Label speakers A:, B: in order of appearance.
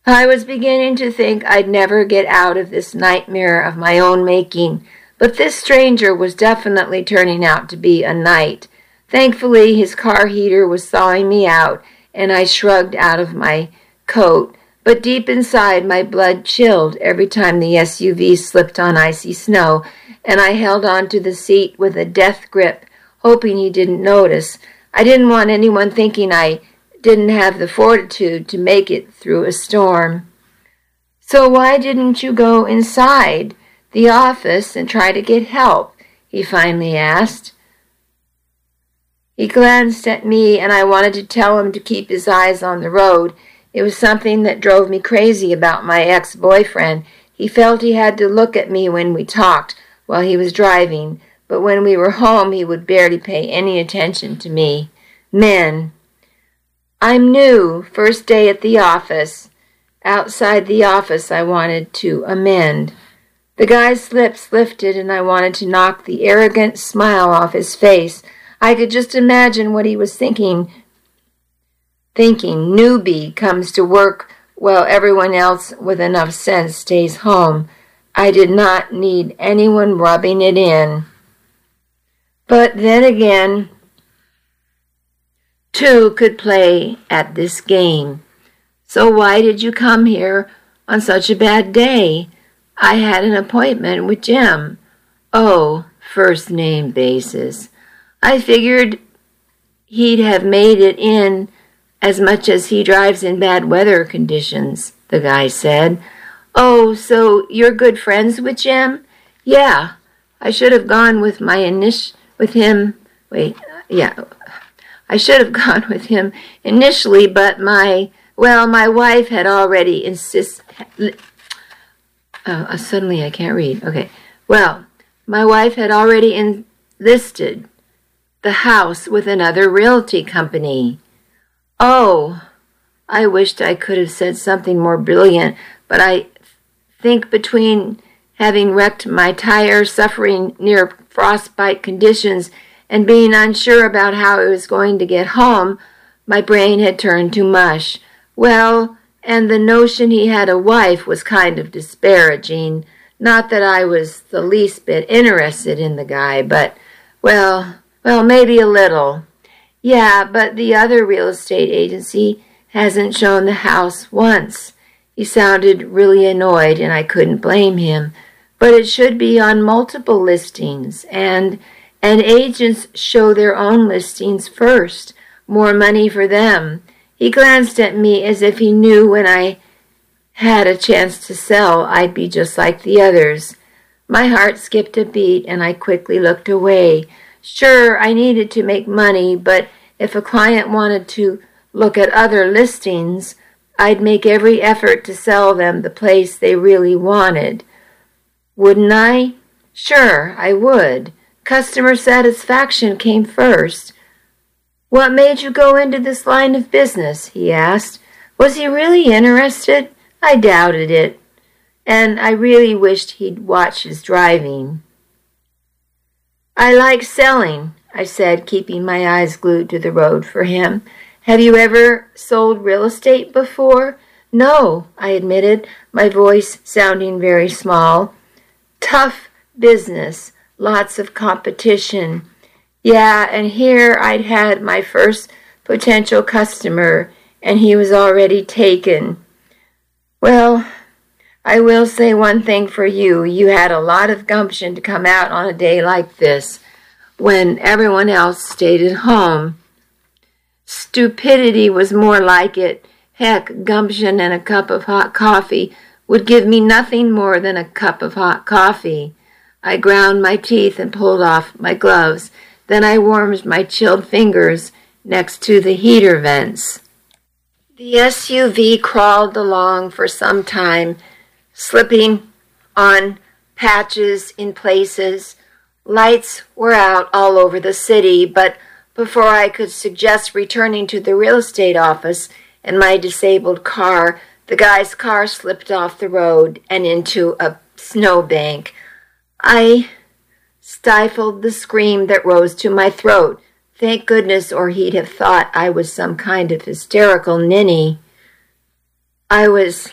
A: I was beginning to think I'd never get out of this nightmare of my own making, but this stranger was definitely turning out to be a knight. Thankfully, his car heater was thawing me out, and I shrugged out of my coat, but deep inside my blood chilled every time the SUV slipped on icy snow, and I held on to the seat with a death grip, hoping he didn't notice. I didn't want anyone thinking I didn't have the fortitude to make it through a storm. "So why didn't you go inside the office and try to get help?" he finally asked. He glanced at me, and I wanted to tell him to keep his eyes on the road. It was something that drove me crazy about my ex-boyfriend. He felt he had to look at me when we talked while he was driving, but when we were home he would barely pay any attention to me. Men. "I'm new, first day at the office." Outside the office I wanted to amend. The guy's lips lifted, and I wanted to knock the arrogant smile off his face. I could just imagine what he was thinking, newbie comes to work while everyone else with enough sense stays home. I did not need anyone rubbing it in. But then again, two could play at this game. "So why did you come here on such a bad day?" "I had an appointment with Jim." "Oh, first name basis. I figured he'd have made it in as much as he drives in bad weather conditions," the guy said. "Oh, so you're good friends with Jim?" "Yeah, I should have gone with I should have gone with him initially, but my wife had already suddenly I can't read. Okay. Well, my wife had already enlisted the house with another realty company." "Oh," I wished I could have said something more brilliant, but I think between having wrecked my tire, suffering near frostbite conditions, and being unsure about how I was going to get home, my brain had turned to mush. Well, and the notion he had a wife was kind of disparaging. Not that I was the least bit interested in the guy, but, well, maybe a little. "Yeah, but the other real estate agency hasn't shown the house once." He sounded really annoyed, and I couldn't blame him. "But it should be on multiple listings, and agents show their own listings first. More money for them." He glanced at me as if he knew when I had a chance to sell, I'd be just like the others. My heart skipped a beat, and I quickly looked away. Sure, I needed to make money, but if a client wanted to look at other listings, I'd make every effort to sell them the place they really wanted. Wouldn't I? Sure, I would. Customer satisfaction came first. "What made you go into this line of business?" he asked. Was he really interested? I doubted it, and I really wished he'd watch his driving. "I like selling," I said, keeping my eyes glued to the road for him. "Have you ever sold real estate before?" "No," I admitted, my voice sounding very small. "Tough business, lots of competition." Yeah, and here I'd had my first potential customer, and he was already taken. "Well, I will say one thing for you. You had a lot of gumption to come out on a day like this, when everyone else stayed at home." "Stupidity was more like it. Heck, gumption and a cup of hot coffee would give me nothing more than a cup of hot coffee." I ground my teeth and pulled off my gloves. Then I warmed my chilled fingers next to the heater vents. The SUV crawled along for some time, slipping on patches in places. Lights were out all over the city, but before I could suggest returning to the real estate office and my disabled car, the guy's car slipped off the road and into a snowbank. I stifled the scream that rose to my throat. Thank goodness, or he'd have thought I was some kind of hysterical ninny. I was